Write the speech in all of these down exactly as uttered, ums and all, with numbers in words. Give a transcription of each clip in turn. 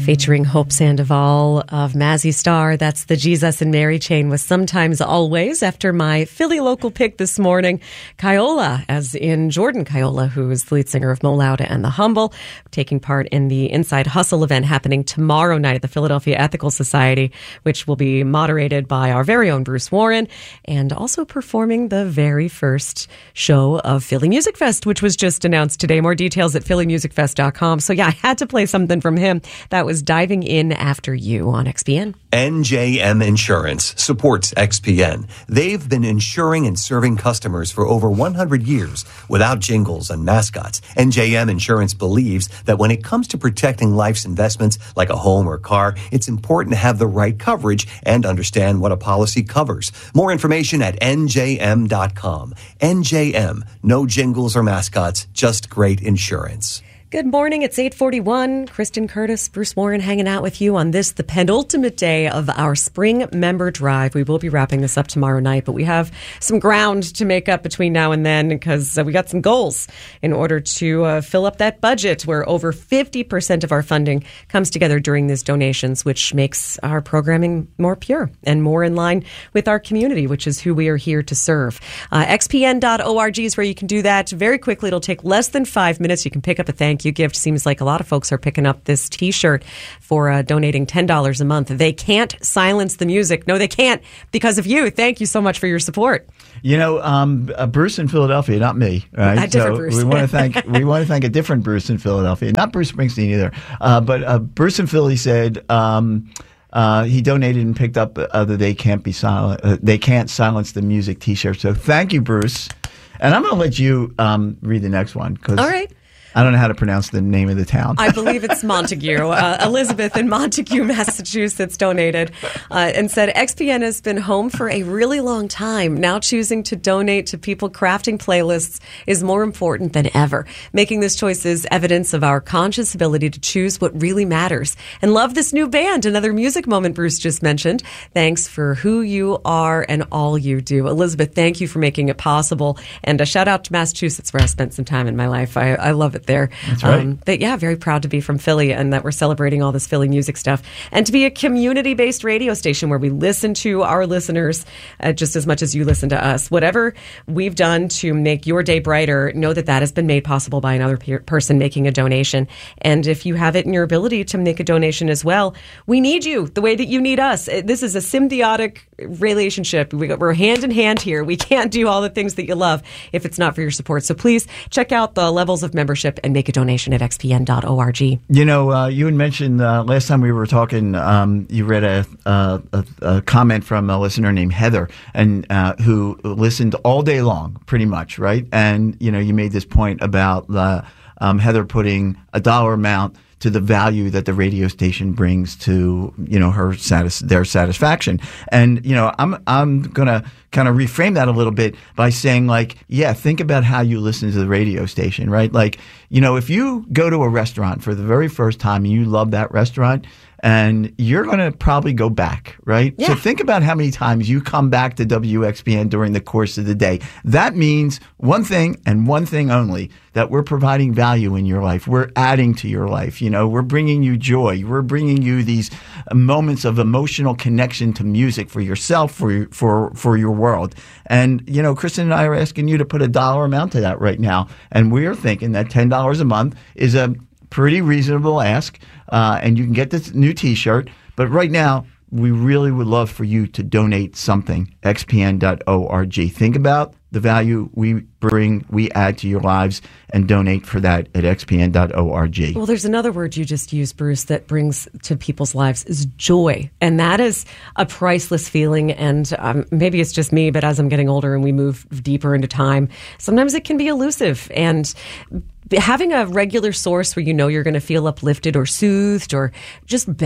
featuring Hope Sandoval of Mazzy Star. That's the Jesus and Mary chain with Sometimes Always. After my Philly local pick this morning, Kiola, as in Jordan Kiola, who is the lead singer of Mo Lauda and The Humble, taking part in the Inside Hustle event happening tomorrow night at the Philadelphia Ethical Society, which will be moderated by our very own Bruce Warren, and also performing the very first show of Philly Music Fest, which was just announced today. More details at philly music fest dot com. So yeah, I had to play something from him. That was Diving In After You on X P N. N J M Insurance supports X P N. They've been insuring and serving customers for over one hundred years without jingles and mascots. N J M Insurance believes that when it comes to protecting life's investments like a home or car, it's important to have the right coverage and understand what a policy covers. More information at N J M dot com. N J M, no jingles or mascots, just great insurance. Good morning. It's eight forty-one. Kristen Curtis, Bruce Warren hanging out with you on this, the penultimate day of our spring member drive. We will be wrapping this up tomorrow night, but we have some ground to make up between now and then because uh, we got some goals in order to uh, fill up that budget where over fifty percent of our funding comes together during these donations, which makes our programming more pure and more in line with our community, which is who we are here to serve. Uh, X P N dot org is where you can do that very quickly. It'll take less than five minutes. You can pick up a thank you gift. Seems like a lot of folks are picking up this T-shirt for uh, donating ten dollars a month. They can't silence the music. No, they can't because of you. Thank you so much for your support. You know, um, uh, Bruce in Philadelphia, not me. Right? A different so Bruce. we want to thank we want to thank a different Bruce in Philadelphia, not Bruce Springsteen either. Uh, but uh, Bruce in Philly said um, uh, he donated and picked up uh, the "They Can't Be Silent," uh, "They Can't Silence the Music" T-shirt. So thank you, Bruce. And I'm going to let you um, read the next one. Cause All right. I don't know how to pronounce the name of the town. I believe it's Montague. Uh, Elizabeth in Montague, Massachusetts donated uh, and said, X P N has been home for a really long time. Now choosing to donate to people crafting playlists is more important than ever. Making this choice is evidence of our conscious ability to choose what really matters. And love this new band. Another music moment Bruce just mentioned. Thanks for who you are and all you do. Elizabeth, thank you for making it possible. And a shout out to Massachusetts, where I spent some time in my life. I, I love it there. That's right. Um, but yeah, very proud to be from Philly and that we're celebrating all this Philly music stuff and to be a community-based radio station where we listen to our listeners uh, just as much as you listen to us. Whatever we've done to make your day brighter, know that that has been made possible by another pe- person making a donation. And if you have it in your ability to make a donation as well, we need you the way that you need us. This is a symbiotic relationship. We're hand in hand here. We can't do all the things that you love if it's not for your support. So please check out the levels of membership and make a donation at X P N dot org. You know, uh, you had mentioned uh, last time we were talking, um, you read a, a, a comment from a listener named Heather, and uh, who listened all day long, pretty much, right? And, you know, you made this point about uh, um, Heather putting a dollar amount to the value that the radio station brings to, you know, her satis- their satisfaction. And, you know, I'm I'm going to kind of reframe that a little bit by saying, like, yeah, think about how you listen to the radio station, right? Like, you know, if you go to a restaurant for the very first time and you love that restaurant, and you're going to probably go back, right? Yeah. So think about how many times you come back to W X P N during the course of the day. That means one thing and one thing only, that we're providing value in your life. We're adding to your life. You know, we're bringing you joy. We're bringing you these moments of emotional connection to music for yourself, for for for your world. And, you know, Kristen and I are asking you to put a dollar amount to that right now. And we're thinking that ten dollars a month is a pretty reasonable ask, uh, and you can get this new T-shirt. But right now, we really would love for you to donate something, X P N dot org. Think about the value we bring, we add to your lives, and donate for that at X P N dot org. Well, there's another word you just used, Bruce, that brings to people's lives is joy. And that is a priceless feeling. And um, maybe it's just me, but as I'm getting older and we move deeper into time, sometimes it can be elusive. And having a regular source where you know you're going to feel uplifted or soothed or just better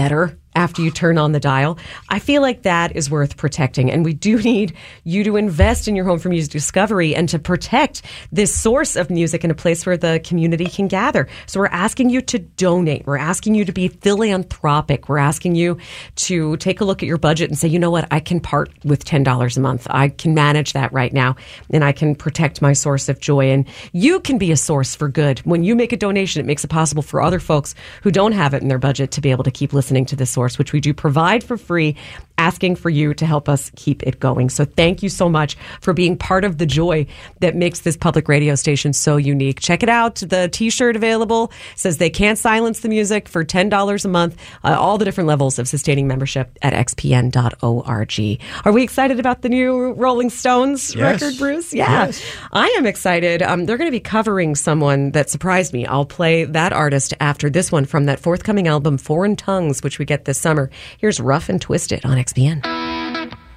after you turn on the dial. I feel like that is worth protecting. And we do need you to invest in your home for music discovery and to protect this source of music in a place where the community can gather. So we're asking you to donate. We're asking you to be philanthropic. We're asking you to take a look at your budget and say, you know what, I can part with ten dollars a month. I can manage that right now, and I can protect my source of joy. And you can be a source for good. When you make a donation, it makes it possible for other folks who don't have it in their budget to be able to keep listening to this source, which we do provide for free, asking for you to help us keep it going. So thank you so much for being part of the joy that makes this public radio station so unique. Check it out. The T-shirt available says they can't silence the music for ten dollars a month. Uh, all the different levels of sustaining membership at x p n dot org. Are we excited about the new Rolling Stones Yes. record, Bruce? Yeah, Yes. I am excited. Um, they're going to be covering someone that surprised me. I'll play that artist after this one from that forthcoming album, Foreign Tongues, which we get this summer. Here's Rough and Twisted on X P N.